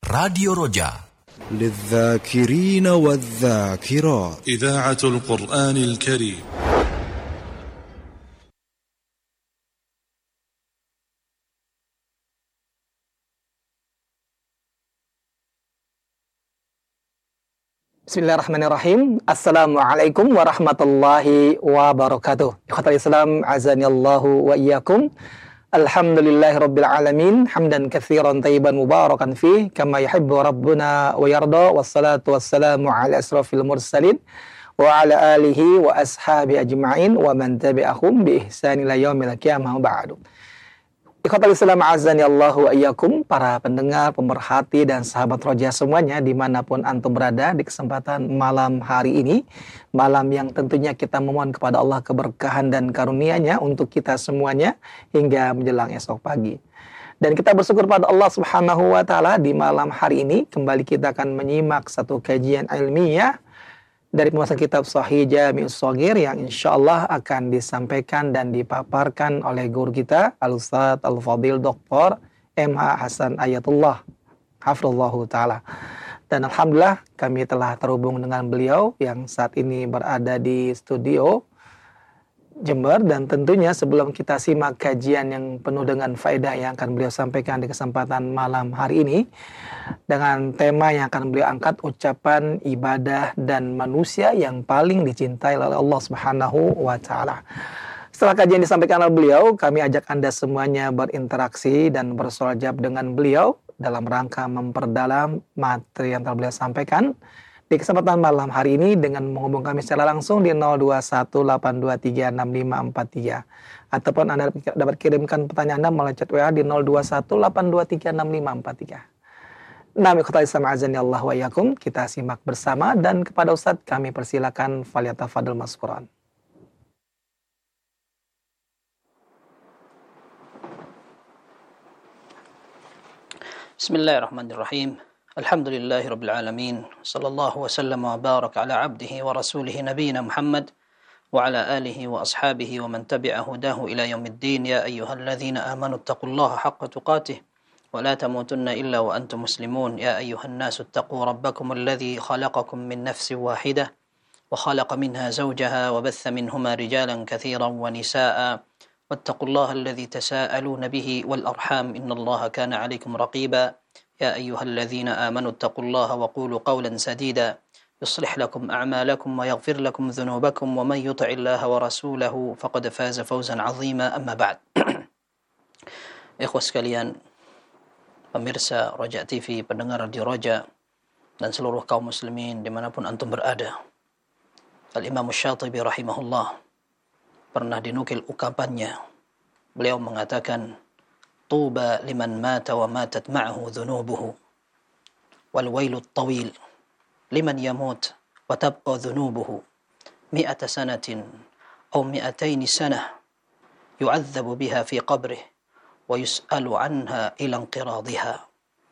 راديو رجاء للذاكرين والذاكرات إذاعة القرآن الكريم. Bismillahirrahmanirrahim. Assalamualaikum warahmatullahi wabarakatuh. Ikhwatal Islam, azanillahu wa iyyakum. Alhamdulillahirabbil alamin, hamdan katsiran thayyiban mubarakan fih, kama yuhibbu rabbuna wa yarda. Wassalatu wassalamu ala asrofil mursalin wa ala alihi wa ashabi ajma'in wa man tabi'ahum bi ihsan ila yaumil qiyamah ba'du. Ikhwatal Islam, azanillahu wa iyyakum, para pendengar, pemerhati dan sahabat roja semuanya dimanapun antum berada di kesempatan malam hari ini, malam yang tentunya kita memohon kepada Allah keberkahan dan karunia-Nya untuk kita semuanya hingga menjelang esok pagi. Dan kita bersyukur pada Allah Subhanahu wa taala, di malam hari ini kembali kita akan menyimak satu kajian ilmiah dari pembahasan kitab Shahih Jami'us Shaghir yang insyaallah akan disampaikan dan dipaparkan oleh guru kita Al-Ustaz Al-Fadil Dr. MH Hasan Ayatullah hafizallahu taala. Dan alhamdulillah kami telah terhubung dengan beliau yang saat ini berada di studio Jember, dan tentunya sebelum kita simak kajian yang penuh dengan faedah yang akan beliau sampaikan di kesempatan malam hari ini dengan tema yang akan beliau angkat, ucapan ibadah dan manusia yang paling dicintai oleh Allah Subhanahu wa taala. Setelah kajian disampaikan oleh beliau, kami ajak Anda semuanya berinteraksi dan bersolajab dengan beliau dalam rangka memperdalam materi yang telah beliau sampaikan di kesempatan malam hari ini dengan menghubung kami secara langsung di 0218236543, ataupun Anda dapat kirimkan pertanyaan Anda melalui chat WA di 0218236543. Nah, ikhwatal Islam azanillahu wa iyyakum, kita simak bersama dan kepada Ustaz kami persilakan falyatafadhal mashkuran. Bismillahirrahmanirrahim. Alhamdulillahi Rabbil Alamin. Sallallahu wa sallam wa barak ala abdihi wa rasulih nabiyina Muhammad wa ala alihi wa ashabihi wa man tabi'a hudahu ila yaumiddin. Ya ayyuhalladzina amanu taqullaha haqqa tuqatih wa la tamutunna illa wa antum muslimun. Ya ayyuhan nasu taqu rabbakum alladhi khalaqakum min nafsin wahidah wa khalaqa minha zawjaha wa batha minhuma rijalan katsiran wa nisaa'a wattaqullaha alladhi tasaaluna bihi wal arham innallaha kana 'alaykum raqiba. يا أيها الذين آمنوا اتقوا الله وقولوا قولا سديدا يصلح لكم أعمالكم ويغفر لكم ذنوبكم ومن يطع الله ورسوله فقد فاز فوزا عظيما. أما بعد. Ikhwas sekalian, pemirsa Roja TV, pendengar Radio Roja, dan seluruh kaum muslimin dimanapun antum berada, Al-Imam Syatibi rahimahullah pernah dinukil ukapannya. Beliau mengatakan, Tuba liman mata wa matat ma'ahu dhunubuhu wal wailut tawil liman yamut wa tabqa dhunubuhu mi'ata sanatin aw mi'ataini sanah yu'adzabu biha fi qabrih wa yus'alu anha ila inqiradhiha.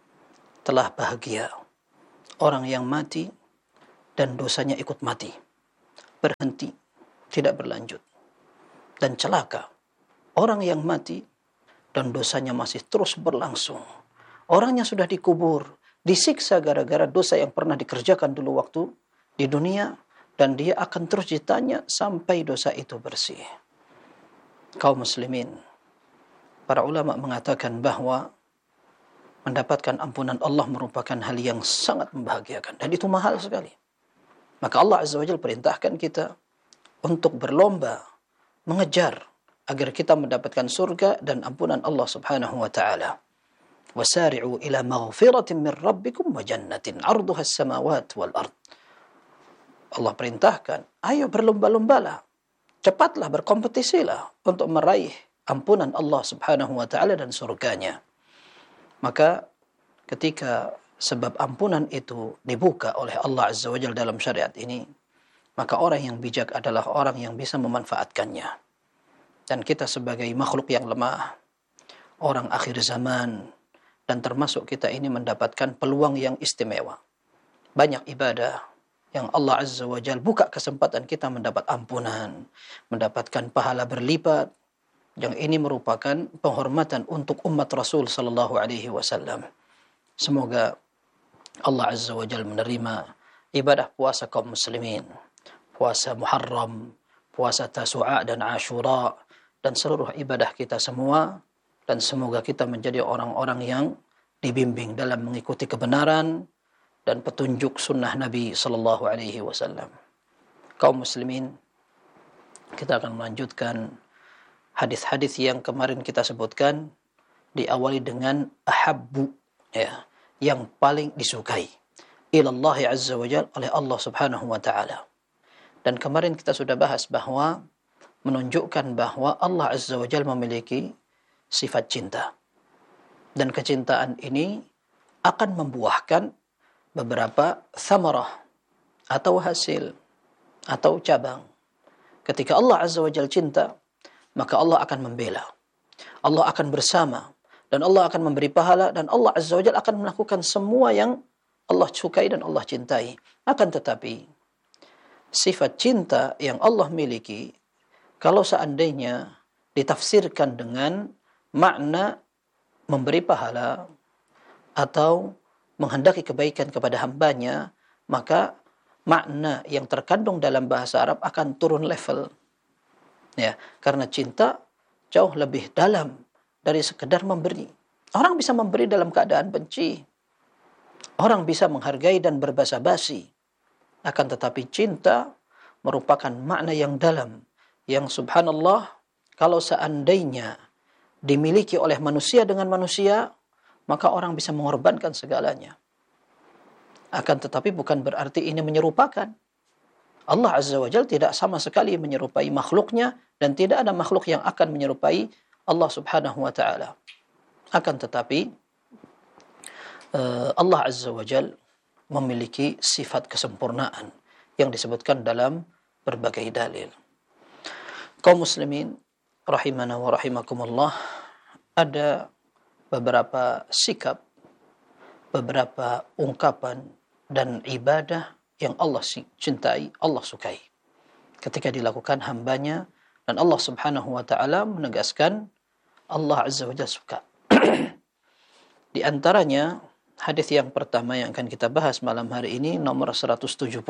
Telah bahagia orang yang mati dan dosanya ikut mati, berhenti, tidak berlanjut. Dan celaka orang yang mati dan dosanya masih terus berlangsung. Orangnya sudah dikubur, disiksa gara-gara dosa yang pernah dikerjakan dulu waktu di dunia, dan dia akan terus ditanya sampai dosa itu bersih. Kaum muslimin, para ulama mengatakan bahwa mendapatkan ampunan Allah merupakan hal yang sangat membahagiakan, dan itu mahal sekali. Maka Allah Azza wa Jalla perintahkan kita untuk berlomba mengejar agar kita mendapatkan surga dan ampunan Allah Subhanahu wa taala. Wasari'u ila maghfiratin min rabbikum wa jannatin 'arduha as-samawati wal ard. Allah perintahkan, ayo berlomba-lombalah, cepatlah, berkompetisilah untuk meraih ampunan Allah Subhanahu wa taala dan surganya. Maka ketika sebab ampunan itu dibuka oleh Allah Azza wa Jalla dalam syariat ini, maka orang yang bijak adalah orang yang bisa memanfaatkannya. Dan kita sebagai makhluk yang lemah, orang akhir zaman, dan termasuk kita ini mendapatkan peluang yang istimewa. Banyak ibadah yang Allah Azza wa Jalla buka kesempatan kita mendapat ampunan, mendapatkan pahala berlipat. Yang ini merupakan penghormatan untuk umat Rasul sallallahu alaihi wasallam. Semoga Allah Azza wa Jalla menerima ibadah puasa kaum muslimin, puasa Muharram, puasa Tasu'a dan Ashura, dan seluruh ibadah kita semua, dan semoga kita menjadi orang-orang yang dibimbing dalam mengikuti kebenaran dan petunjuk sunnah Nabi sallallahu alaihi wasallam. Kaum muslimin, kita akan melanjutkan hadis-hadis yang kemarin kita sebutkan, diawali dengan ahabbu, ya, yang paling disukai ilallahi azza wa jalla, oleh Allah subhanahu wa ta'ala. Dan kemarin kita sudah bahas bahwa menunjukkan bahwa Allah azza wa jalla memiliki sifat cinta, dan kecintaan ini akan membuahkan beberapa samarah atau hasil atau cabang. Ketika Allah azza wa jalla cinta, maka Allah akan membela, Allah akan bersama, dan Allah akan memberi pahala, dan Allah azza wa jalla akan melakukan semua yang Allah sukai dan Allah cintai. Akan tetapi sifat cinta yang Allah miliki, kalau seandainya ditafsirkan dengan makna memberi pahala atau menghendaki kebaikan kepada hambanya, maka makna yang terkandung dalam bahasa Arab akan turun level. Ya, karena cinta jauh lebih dalam dari sekedar memberi. Orang bisa memberi dalam keadaan benci. Orang bisa menghargai dan berbasa-basi. Akan tetapi cinta merupakan makna yang dalam, yang subhanallah, kalau seandainya dimiliki oleh manusia dengan manusia, maka orang bisa mengorbankan segalanya. Akan tetapi bukan berarti ini menyerupakan. Allah Azza wa Jalla tidak sama sekali menyerupai makhluknya, dan tidak ada makhluk yang akan menyerupai Allah Subhanahu wa ta'ala. Akan tetapi Allah Azza wa Jalla memiliki sifat kesempurnaan yang disebutkan dalam berbagai dalil. Kaum muslimin rahimana wa rahimakumullah, ada beberapa sikap, beberapa ungkapan dan ibadah yang Allah cintai, Allah sukai ketika dilakukan hambanya, dan Allah Subhanahu wa ta'ala menegaskan Allah Azza wa Jalla suka. Di antaranya hadis yang pertama yang akan kita bahas malam hari ini, nomor 170.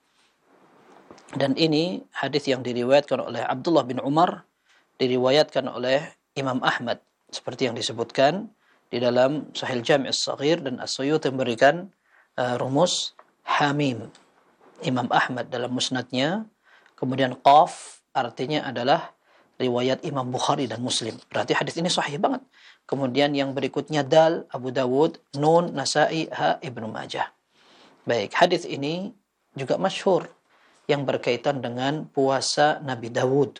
Dan ini hadis yang diriwayatkan oleh Abdullah bin Umar, diriwayatkan oleh Imam Ahmad, seperti yang disebutkan di dalam Sahih Jami' As-Saghir, dan As-Suyuti memberikan rumus Hamim Imam Ahmad dalam musnadnya. Kemudian Qaf artinya adalah riwayat Imam Bukhari dan Muslim. Berarti hadis ini sahih banget. Kemudian yang berikutnya Dal, Abu Dawud, Nun, Nasai, Ha, Ibnu Majah. Baik, hadis ini juga masyhur yang berkaitan dengan puasa Nabi Dawud.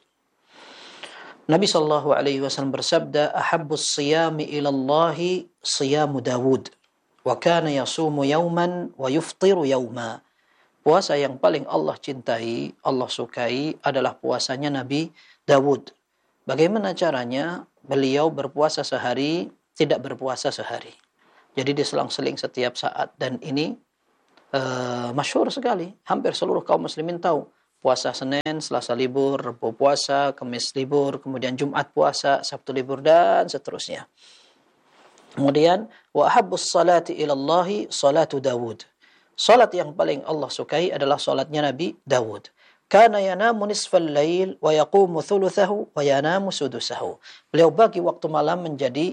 Nabi sallallahu alaihi wasallam bersabda, "Ahabbus siyami ila Allahi siyamu Dawud, wa kana yasumu yauman wa yuftiru yauma." Puasa yang paling Allah cintai, Allah sukai adalah puasanya Nabi Dawud. Bagaimana caranya? Beliau berpuasa sehari, tidak berpuasa sehari. Jadi diselang-seling setiap saat, dan ini masyhur sekali. Hampir seluruh kaum muslimin tahu. Puasa Senin, Selasa libur, Rabu puasa, Kamis libur, kemudian Jumat puasa, Sabtu libur, dan seterusnya. Kemudian wa ahabbus salati ilallahi salatu Dawud. Salat yang paling Allah sukai adalah salatnya Nabi Dawud. Kana yanamu nisfal lail wa yaqumu thuluthahu wa yanamu sudusahu. Beliau bagi waktu malam menjadi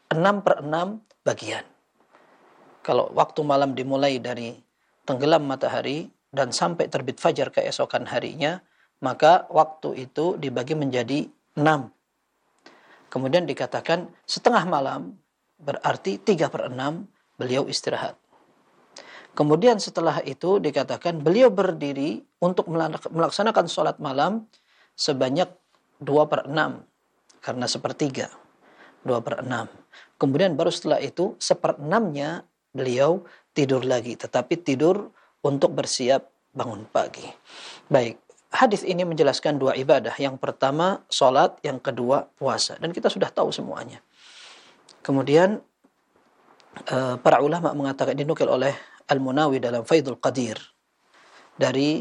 6/6 bagian. Kalau waktu malam dimulai dari tenggelam matahari dan sampai terbit fajar keesokan harinya, maka waktu itu dibagi menjadi 6. Kemudian dikatakan setengah malam, berarti 3/6 beliau istirahat. Kemudian setelah itu dikatakan beliau berdiri untuk melaksanakan sholat malam sebanyak 2/6, karena sepertiga, 2/6. Kemudian baru setelah itu 1/6-nya beliau tidur lagi, tetapi tidur untuk bersiap bangun pagi. Baik, hadis ini menjelaskan dua ibadah. Yang pertama sholat, yang kedua puasa. Dan kita sudah tahu semuanya. Kemudian para ulama mengatakan, dinukil oleh Al-Munawi dalam Faidul Qadir dari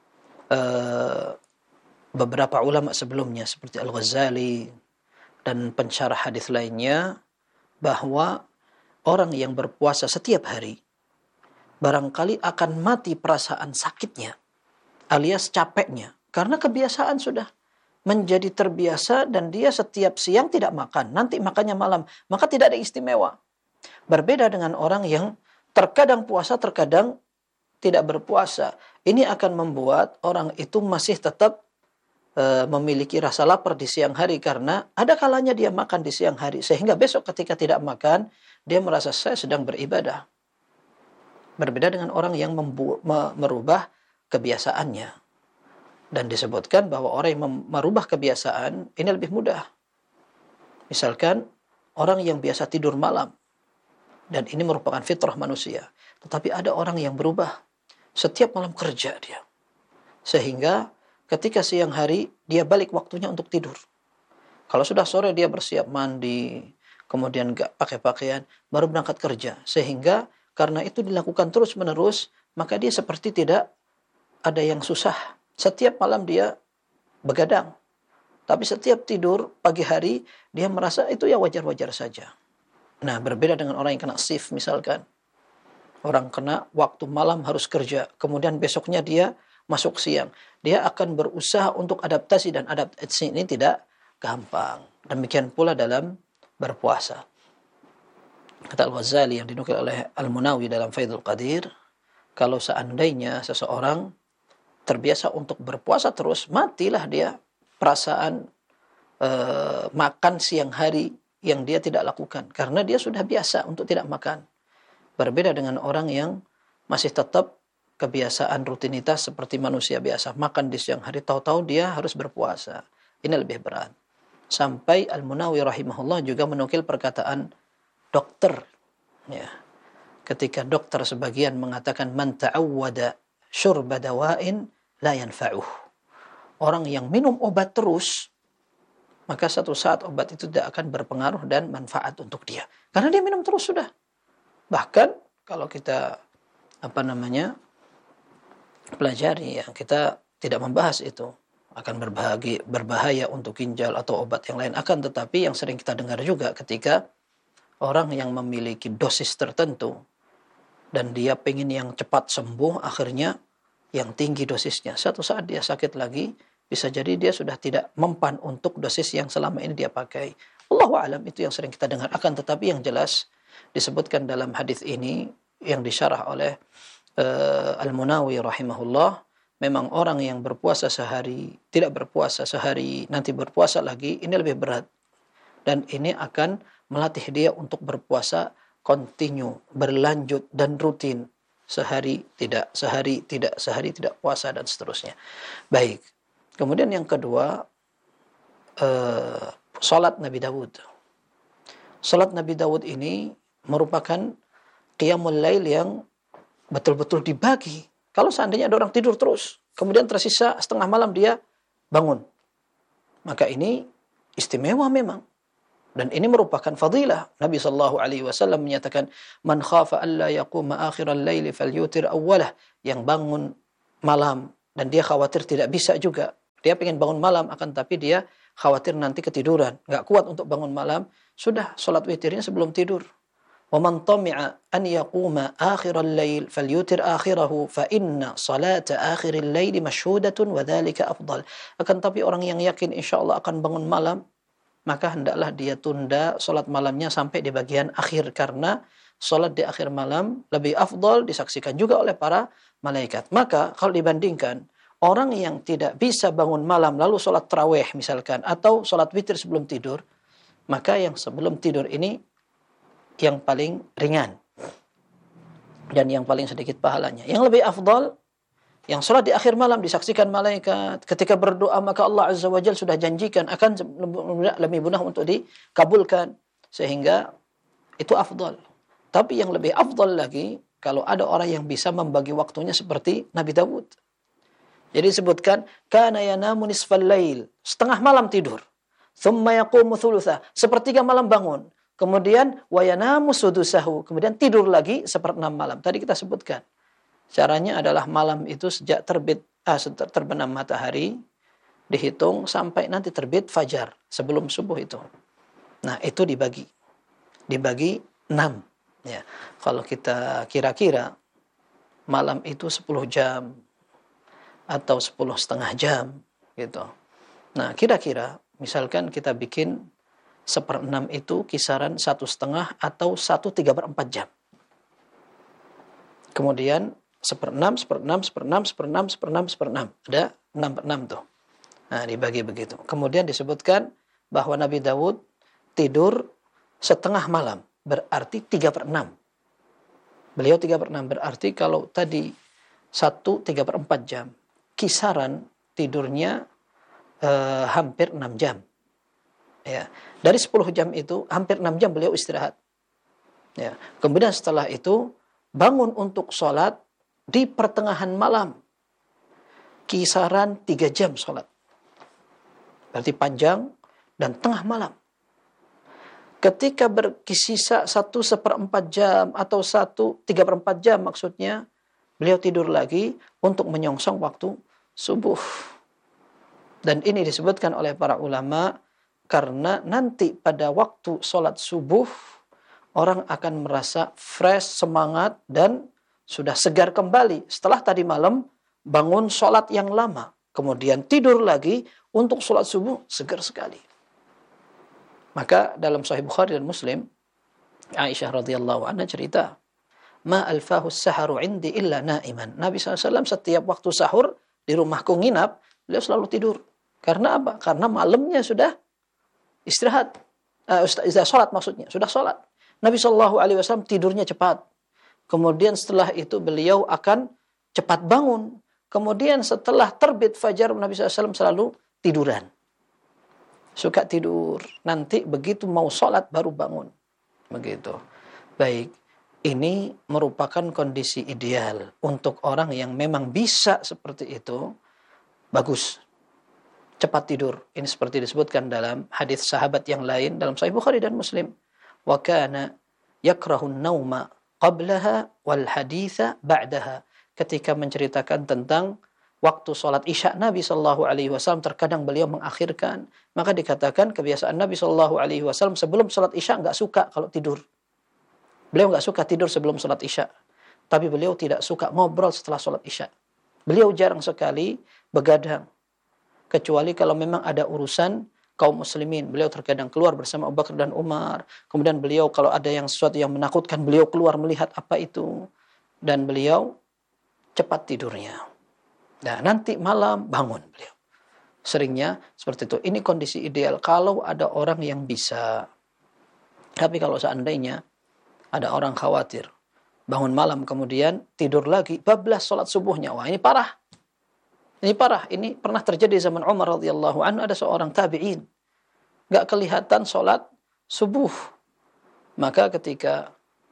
beberapa ulama sebelumnya seperti Al-Ghazali dan pensyarah hadis lainnya, bahwa orang yang berpuasa setiap hari barangkali akan mati perasaan sakitnya alias capeknya. Karena kebiasaan sudah menjadi terbiasa dan dia setiap siang tidak makan. Nanti makannya malam. Maka tidak ada istimewa. Berbeda dengan orang yang terkadang puasa, terkadang tidak berpuasa. Ini akan membuat orang itu masih tetap memiliki rasa lapar di siang hari karena ada kalanya dia makan di siang hari sehingga besok ketika tidak makan dia merasa saya sedang beribadah. Berbeda dengan orang yang merubah kebiasaannya. Dan disebutkan bahwa orang yang merubah kebiasaan ini lebih mudah. Misalkan orang yang biasa tidur malam dan ini merupakan fitrah manusia. Tetapi ada orang yang berubah setiap malam kerja dia. Sehingga ketika siang hari, dia balik waktunya untuk tidur. Kalau sudah sore, dia bersiap mandi, kemudian gak pakai pakaian, baru berangkat kerja. Sehingga karena itu dilakukan terus-menerus, maka dia seperti tidak ada yang susah. Setiap malam dia begadang. Tapi setiap tidur pagi hari, dia merasa itu ya wajar-wajar saja. Nah, berbeda dengan orang yang kena shift misalkan. Orang kena waktu malam harus kerja, kemudian besoknya dia masuk siang. Dia akan berusaha untuk adaptasi dan adaptasi ini tidak gampang. Demikian pula dalam berpuasa. Kata Al-Ghazali yang dinukil oleh Al-Munawi dalam Faidul Qadir, kalau seandainya seseorang terbiasa untuk berpuasa terus, matilah dia perasaan makan siang hari yang dia tidak lakukan. Karena dia sudah biasa untuk tidak makan. Berbeda dengan orang yang masih tetap kebiasaan rutinitas seperti manusia biasa. Makan di siang hari, tahu-tahu dia harus berpuasa. Ini lebih berat. Sampai Al-Munawi rahimahullah juga menukil perkataan dokter. Ya. Ketika dokter sebagian mengatakan, man ta'awwada syurba dawa'in la yanfa'uh. Orang yang minum obat terus, maka satu saat obat itu tidak akan berpengaruh dan manfaat untuk dia. Karena dia minum terus sudah. Bahkan kalau kita pelajari ya, kita tidak membahas itu akan berbahaya untuk ginjal atau obat yang lain, akan tetapi yang sering kita dengar juga ketika orang yang memiliki dosis tertentu dan dia pengen yang cepat sembuh, akhirnya yang tinggi dosisnya, satu saat dia sakit lagi, bisa jadi dia sudah tidak mempan untuk dosis yang selama ini dia pakai. Allahu a'lam, itu yang sering kita dengar. Akan tetapi yang jelas disebutkan dalam hadis ini yang disyarah oleh Al-Munawi rahimahullah, memang orang yang berpuasa sehari, tidak berpuasa sehari, nanti berpuasa lagi, ini lebih berat. Dan ini akan melatih dia untuk berpuasa kontinu, berlanjut dan rutin. Sehari tidak, sehari tidak puasa dan seterusnya. Baik. Kemudian yang kedua, salat Nabi Dawud. Salat Nabi Dawud ini merupakan qiyamul lail yang betul-betul dibagi. Kalau seandainya ada orang tidur terus, kemudian tersisa setengah malam dia bangun, maka ini istimewa memang. Dan ini merupakan fadilah. Nabi SAW menyatakan, man khafa alla yaquma akhiral laili falyutir awwalah. Yang bangun malam dan dia khawatir tidak bisa juga. Dia pengen bangun malam, akan tapi dia khawatir nanti ketiduran, nggak kuat untuk bangun malam, sudah salat witirnya sebelum tidur. Wa man tami'a an yaquma akhiral lail falyutir akhirahu fa inna salata akhiril laili mashhudatun wa dzalika afdal. Akan tapi orang yang yakin insyaallah akan bangun malam, maka hendaklah dia tunda salat malamnya sampai di bagian akhir, karena salat di akhir malam lebih afdal, disaksikan juga oleh para malaikat. Maka kalau dibandingkan orang yang tidak bisa bangun malam lalu salat tarawih misalkan, atau salat witir sebelum tidur, maka yang sebelum tidur ini yang paling ringan dan yang paling sedikit pahalanya. Yang lebih afdal, yang salat di akhir malam disaksikan malaikat, ketika berdoa maka Allah Azza wa Jalla sudah janjikan akan lebih mudah untuk dikabulkan, sehingga itu afdal. Tapi yang lebih afdal lagi, kalau ada orang yang bisa membagi waktunya seperti Nabi Dawud. Jadi disebutkan, kana yanamu nisfal lail, setengah malam tidur, thumma yaqumu thulutha, sepertiga malam bangun, kemudian wa yanamu sudusahu, kemudian tidur lagi seperenam malam. Tadi kita sebutkan. Caranya adalah malam itu sejak terbenam matahari dihitung sampai nanti terbit fajar sebelum subuh itu. Nah, itu dibagi 6 ya. Kalau kita kira-kira malam itu 10 jam atau 10,5 jam gitu. Nah, kira-kira misalkan kita bikin 1/6 itu kisaran 1,5 atau 1/3/4 jam. Kemudian 1/6, 1/6, 1/6, 1/6, 1/6, 1/6. Ada 6/6 tuh. Nah, dibagi begitu. Kemudian disebutkan bahwa Nabi Daud tidur setengah malam, berarti 3/6. Beliau 3/6, berarti kalau tadi 1/3/4 jam, kisaran tidurnya hampir 6 jam. Ya. Dari 10 jam itu, hampir 6 jam beliau istirahat. Ya. Kemudian setelah itu, bangun untuk sholat di pertengahan malam. Kisaran 3 jam sholat. Berarti panjang dan tengah malam. Ketika berkisisa 1/4 jam atau 1/3/4 jam maksudnya, beliau tidur lagi untuk menyongsong waktu subuh. Dan ini disebutkan oleh para ulama karena nanti pada waktu sholat subuh, orang akan merasa fresh, semangat, dan sudah segar kembali. Setelah tadi malam, bangun sholat yang lama. Kemudian tidur lagi untuk sholat subuh, segar sekali. Maka dalam Sahih Bukhari dan Muslim, Aisyah radhiyallahu anha cerita, "Ma alfahu saharu indi illa naiman." Nabi SAW setiap waktu sahur di rumahku nginap, beliau selalu tidur. Karena apa? Karena malamnya sudah istirahat. Sudah sholat maksudnya, sudah sholat. Nabi SAW tidurnya cepat. Kemudian setelah itu beliau akan cepat bangun. Kemudian setelah terbit fajar, Nabi SAW selalu tiduran. Suka tidur. Nanti begitu mau sholat baru bangun. Begitu. Baik. Ini merupakan kondisi ideal untuk orang yang memang bisa seperti itu. Bagus. Cepat tidur. Ini seperti disebutkan dalam hadis sahabat yang lain dalam Sahih Bukhari dan Muslim. Wa kana yakrahu an-nauma qablaha wal haditha ba'daha. Ketika menceritakan tentang waktu sholat isya Nabi SAW, terkadang beliau mengakhirkan. Maka dikatakan kebiasaan Nabi SAW sebelum sholat isya nggak suka kalau tidur. Beliau nggak suka tidur sebelum sholat isya. Tapi beliau tidak suka ngobrol setelah sholat isya. Beliau jarang sekali begadang. Kecuali kalau memang ada urusan kaum muslimin. Beliau terkadang keluar bersama Abu Bakar dan Umar. Kemudian beliau kalau ada yang sesuatu yang menakutkan, beliau keluar melihat apa itu. Dan beliau cepat tidurnya. Nah, nanti malam bangun beliau. Seringnya seperti itu. Ini kondisi ideal kalau ada orang yang bisa. Tapi kalau seandainya ada orang khawatir, bangun malam kemudian tidur lagi, bablas sholat subuhnya. Wah, ini parah. Ini parah. Ini pernah terjadi zaman Umar radhiyallahu anhu, ada seorang tabi'in. Gak kelihatan sholat subuh. Maka ketika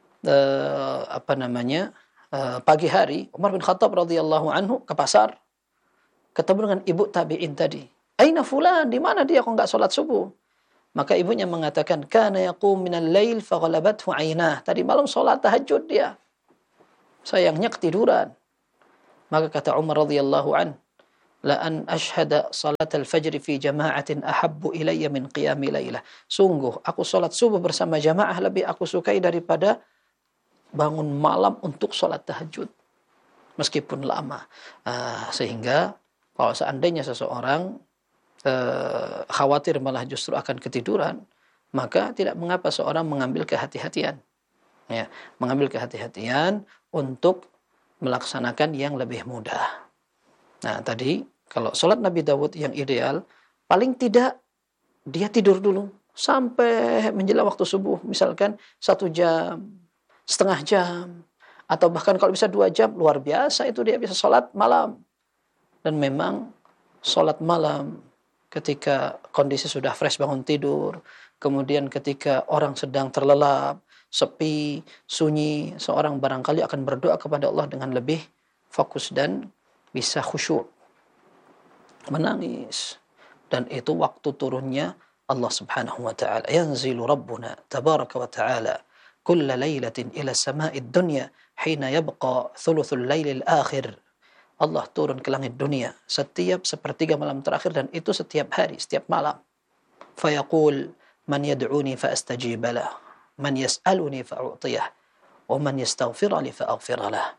pagi hari, Umar bin Khattab radhiyallahu anhu ke pasar, ketemu dengan ibu tabi'in tadi. Aina fulan, di mana dia kok enggak sholat subuh? Maka ibunya mengatakan, kana yaqum minal lail faghalabathu ainah. Tadi malam sholat tahajud dia. Sayangnya ketiduran. Maka kata Umar radhiyallahu anhu, la an ashhada salat al-fajr fi jama'atin ahabbu ilayya min qiyami lailah. Sungguh aku salat subuh bersama jamaah lebih aku sukai daripada bangun malam untuk salat tahajud. Meskipun lama. Sehingga kalau seandainya seseorang khawatir malah justru akan ketiduran, maka tidak mengapa seorang mengambil kehati-hatian. Ya, mengambil kehati-hatian untuk melaksanakan yang lebih mudah. Nah, tadi kalau sholat Nabi Daud yang ideal, paling tidak dia tidur dulu sampai menjelang waktu subuh, misalkan 1 jam, setengah jam, atau bahkan kalau bisa 2 jam, luar biasa itu dia bisa sholat malam. Dan memang sholat malam ketika kondisi sudah fresh bangun tidur, kemudian ketika orang sedang terlelap, sepi, sunyi, seorang barangkali akan berdoa kepada Allah dengan lebih fokus dan bisa khusyuk, menangis. Dan itu waktu turunnya Allah subhanahu wa ta'ala. Yanzilu Rabbuna tabaraka wa ta'ala kulla laylatin ila sama'id dunya hina yabqa thuluthul laylil akhir. Allah turun ke langit dunia setiap sepertiga malam terakhir, dan itu setiap hari, setiap malam. Fayaqul man yad'uni fa astajibalah, man yas'aluni fa a'tiyah, wa man yastaghfirani fa aghfiralah.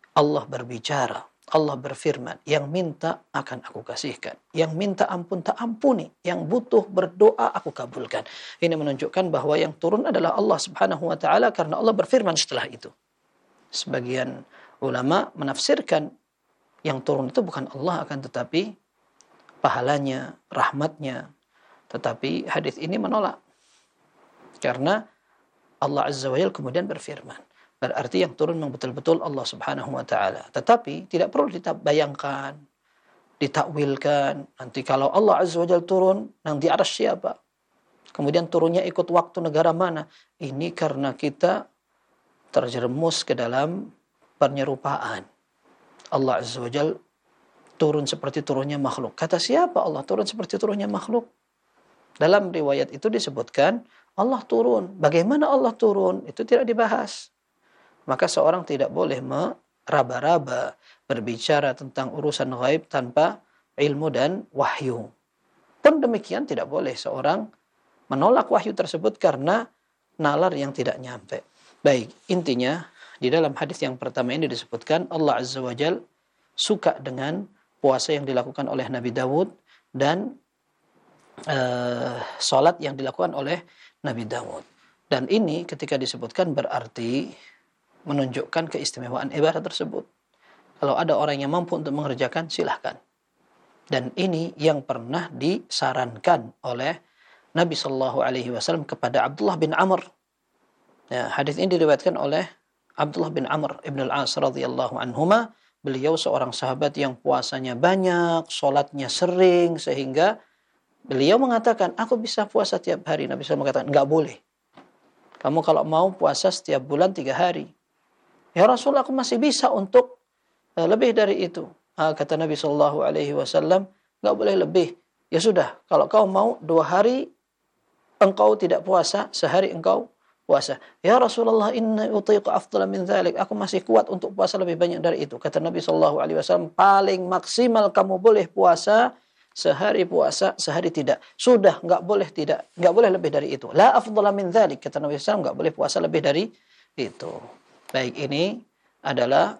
Allah berbicara, Allah berfirman, yang minta akan aku kasihkan, yang minta ampun tak ampuni, yang butuh berdoa aku kabulkan. Ini menunjukkan bahwa yang turun adalah Allah Subhanahu wa taala karena Allah berfirman setelah itu. Sebagian ulama menafsirkan yang turun itu bukan Allah akan tetapi pahalanya, rahmatnya. Tetapi hadis ini menolak. Karena Allah Azza wa Jalla kemudian berfirman. Berarti yang turun memang betul-betul Allah Subhanahu wa taala. Tetapi tidak perlu dibayangkan, ditakwilkan. Nanti kalau Allah Azza wa Jalla turun, nanti arsy siapa? Kemudian turunnya ikut waktu negara mana? Ini karena kita terjerumus ke dalam penyerupaan. Allah Azza wa Jalla turun seperti turunnya makhluk. Kata siapa Allah turun seperti turunnya makhluk? Dalam riwayat itu disebutkan Allah turun. Bagaimana Allah turun? Itu tidak dibahas. Maka seorang tidak boleh meraba-raba berbicara tentang urusan gaib tanpa ilmu dan wahyu. Pun demikian tidak boleh seorang menolak wahyu tersebut karena nalar yang tidak nyampe. Baik, intinya di dalam hadis yang pertama ini disebutkan Allah Azza wa Jalla suka dengan puasa yang dilakukan oleh Nabi Dawud dan salat yang dilakukan oleh Nabi Dawud. Dan ini ketika disebutkan berarti menunjukkan keistimewaan ibadah tersebut. Kalau ada orang yang mampu untuk mengerjakan, silahkan. Dan ini yang pernah disarankan oleh Nabi Shallallahu Alaihi Wasallam kepada Abdullah bin Amr. Ya, hadis ini diriwayatkan oleh Abdullah bin Amr ibn al-As radhiyallahu anhuma. Beliau seorang sahabat yang puasanya banyak, sholatnya sering, sehingga beliau mengatakan, aku bisa puasa tiap hari. Nabi SAW mengatakan, enggak boleh. Kamu kalau mau puasa setiap bulan 3 hari. Ya Rasul, aku masih bisa untuk lebih dari itu. Kata Nabi SAW, enggak boleh lebih. Ya sudah, kalau kau mau 2 hari engkau tidak puasa, sehari engkau puasa. Ya Rasulullah, inni utiqu afdala min dzalik. Aku masih kuat untuk puasa lebih banyak dari itu. Kata Nabi SAW, paling maksimal kamu boleh puasa sehari puasa, sehari tidak. Sudah, enggak boleh tidak, enggak boleh lebih dari itu. La afdala min dzalik, kata Nabi SAW, enggak boleh puasa lebih dari itu. Baik, ini adalah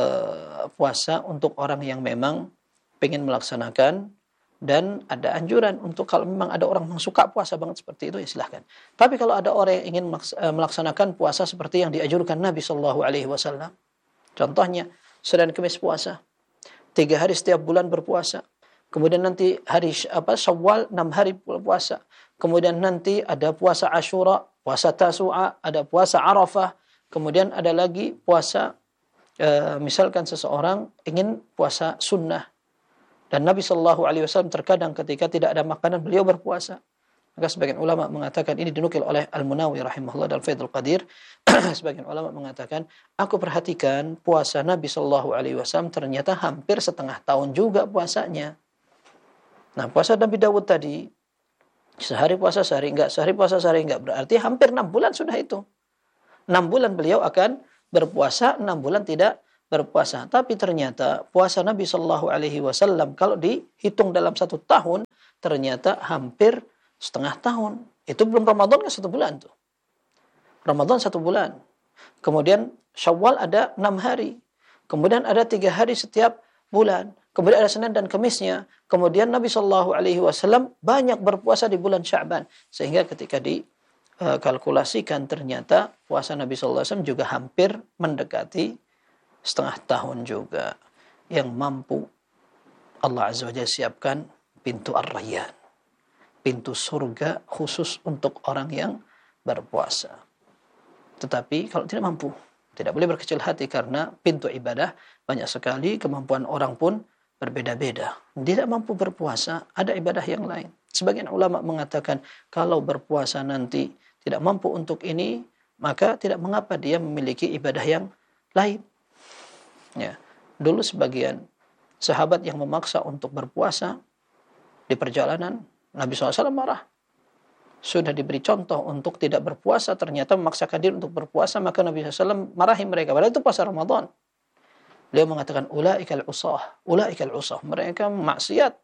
puasa untuk orang yang memang ingin melaksanakan, dan ada anjuran untuk kalau memang ada orang yang suka puasa banget seperti itu, ya silahkan. Tapi kalau ada orang yang ingin melaksanakan puasa seperti yang dianjurkan Nabi Shallallahu Alaihi Wasallam, contohnya Senin Kamis puasa, 3 hari setiap bulan berpuasa. Kemudian nanti hari Syawal 6 hari puasa. Kemudian nanti ada puasa Asyura, puasa Tasu'a, ada puasa Arafah. Kemudian ada lagi puasa, misalkan seseorang ingin puasa sunnah. Dan Nabi Shallallahu Alaihi Wasallam terkadang ketika tidak ada makanan beliau berpuasa. Maka sebagian ulama mengatakan, ini dinukil oleh Al-Munawi rahimahullah dalam Fathul Qadir. Sebagian ulama mengatakan, aku perhatikan puasa Nabi Shallallahu Alaihi Wasallam ternyata hampir setengah tahun juga puasanya. Nah, puasa Nabi Dawud tadi, sehari puasa sehari enggak, sehari puasa sehari enggak, berarti hampir 6 bulan sudah itu. 6 bulan beliau akan berpuasa, 6 bulan tidak berpuasa. Tapi ternyata puasa Nabi Shallallahu Alaihi Wasallam kalau dihitung dalam 1 tahun, ternyata hampir setengah tahun. Itu belum Ramadan kan 1 bulan tuh. Ramadan 1 bulan. Kemudian Syawal ada 6 hari. Kemudian ada 3 hari setiap bulan. Kemudian ada Senin dan Kamisnya. Kemudian Nabi Shallallahu Alaihi Wasallam banyak berpuasa di bulan Sya'ban, sehingga ketika dikalkulasikan ternyata puasa Nabi Shallallahu Alaihi Wasallam juga hampir mendekati setengah tahun juga. Yang mampu Allah Azza wa Jalla siapkan pintu Ar-Rayyan, pintu surga khusus untuk orang yang berpuasa. Tetapi kalau tidak mampu, tidak boleh berkecil hati karena pintu ibadah banyak sekali, kemampuan orang pun berbeda-beda. Tidak mampu berpuasa, ada ibadah yang lain. Sebagian ulama mengatakan kalau berpuasa nanti tidak mampu untuk ini, maka tidak mengapa dia memiliki ibadah yang lain. Ya, dulu sebagian sahabat yang memaksa untuk berpuasa di perjalanan, Nabi SAW marah. Sudah diberi contoh untuk tidak berpuasa, ternyata memaksakan diri untuk berpuasa, maka Nabi SAW marahi mereka. Padahal itu puasa Ramadan. Beliau mengatakan, ulaikal usah. Mereka maksiat,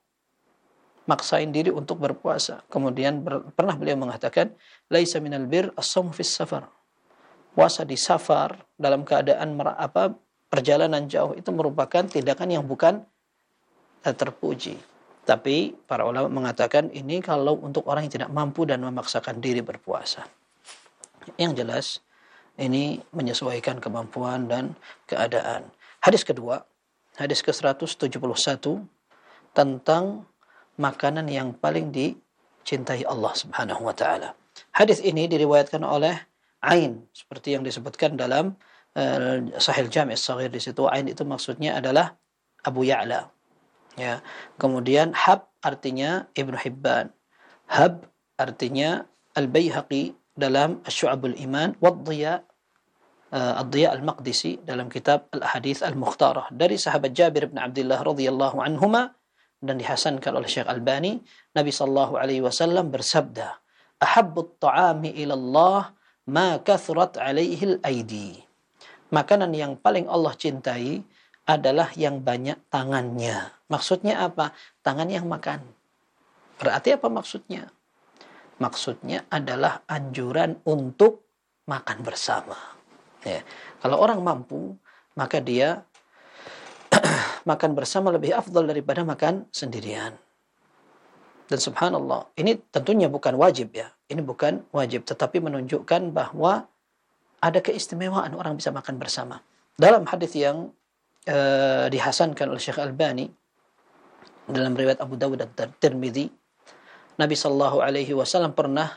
maksain diri untuk berpuasa. Kemudian pernah beliau mengatakan, laisa minal bir as-shaum fis safar. Puasa di safar dalam keadaan perjalanan jauh itu merupakan tindakan yang bukan terpuji. Tapi para ulama mengatakan ini kalau untuk orang yang tidak mampu dan memaksakan diri berpuasa. Yang jelas ini menyesuaikan kemampuan dan keadaan. Hadis kedua, hadis ke-171 tentang makanan yang paling dicintai Allah Subhanahu wa taala. Hadis ini diriwayatkan oleh Ain seperti yang disebutkan dalam Sahih Jami' As-Shaghir. Di situ Ain itu maksudnya adalah Abu Ya'la. Ya. Kemudian Hab artinya Ibnu Hibban. Hab artinya Al-Baihaqi dalam Asy-Syu'abul Iman, Wad-Dhiya Ad-Dhiya Al-Maqdisi dalam kitab Al-Ahadits Al-Mukhtarah dari sahabat Jabir bin Abdullah radhiyallahu anhuma dan dihasankan oleh Syekh Albani. Nabi sallallahu alaihi wasallam bersabda, "Ahabbut ta'ami ila Allah ma kathrat alaihi al-aidi." Makanan yang paling Allah cintai adalah yang banyak tangannya. Maksudnya apa? Tangan yang makan. Berarti apa maksudnya? Maksudnya adalah anjuran untuk makan bersama. Ya. Kalau orang mampu, maka dia makan bersama lebih afdal daripada makan sendirian. Dan subhanallah, ini tentunya bukan wajib ya. Ini bukan wajib, tetapi menunjukkan bahwa ada keistimewaan orang bisa makan bersama. Dalam hadis yang dihasankan oleh Syekh Albani dalam riwayat Abu Dawud dan Tirmidzi, Nabi sallallahu alaihi wasallam pernah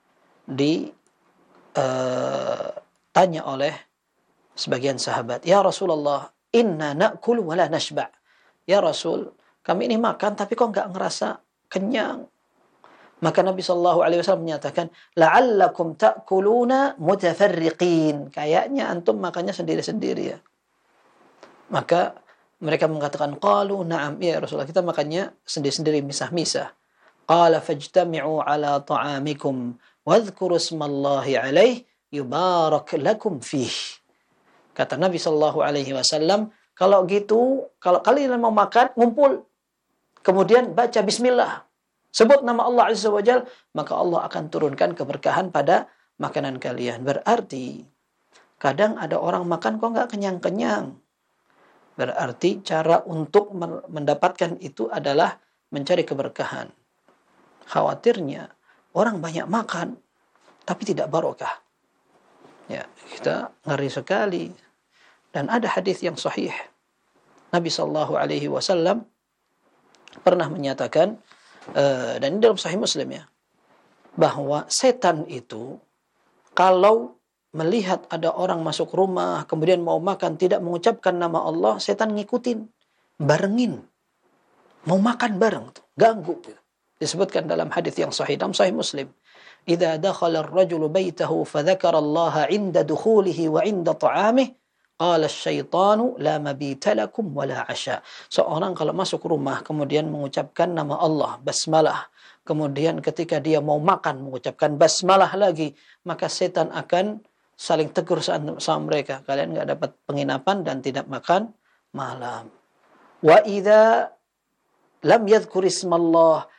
ditanya oleh sebagian sahabat, "Ya Rasulullah, inna na'kul wa la nashba'." Ya Rasul, kami ini makan tapi kok enggak ngerasa kenyang. Maka Nabi sallallahu alaihi wasallam menyatakan, "La'allakum ta'kuluna mutafarriqin." Kayaknya antum makannya sendiri-sendiri ya. Maka mereka mengatakan, qalu na'am, ya Rasulullah, kita makannya sendiri-sendiri, misah-misah. Qala fajtami'u ala ta'amikum wadhkuru ismallahi alaih yubarak lakum fih. Kata Nabi sallallahu alaihi wasallam, kalau gitu, kalau kalian mau makan, ngumpul. Kemudian baca bismillah. Sebut nama Allah Azza wa Jal, maka Allah akan turunkan keberkahan pada makanan kalian. Berarti, kadang ada orang makan kok nggak kenyang-kenyang. Berarti cara untuk mendapatkan itu adalah mencari keberkahan. Khawatirnya orang banyak makan tapi tidak barokah. Ya, kita ngeri sekali. Dan ada hadis yang sahih. Nabi sallallahu alaihi wasallam pernah menyatakan dan ini dalam Sahih Muslim ya, bahwa setan itu kalau melihat ada orang masuk rumah, kemudian mau makan, tidak mengucapkan nama Allah, setan ngikutin, barengin. Mau makan bareng, ganggu. Disebutkan dalam hadis yang sahih, dalam Sahih Muslim. "Idza dakhala ar-rajulu baitahu fadzakara Allah 'inda dukhulihi wa 'inda ta'amih, qala asy-syaitanu la mabita lakum wa la 'asha." Seorang kalau masuk rumah, kemudian mengucapkan nama Allah, basmalah. Kemudian ketika dia mau makan, mengucapkan basmalah lagi, maka setan akan saling tegur sama mereka. Kalian nggak dapat penginapan dan tidak makan malam. Wa idza lam yadhkur ismallah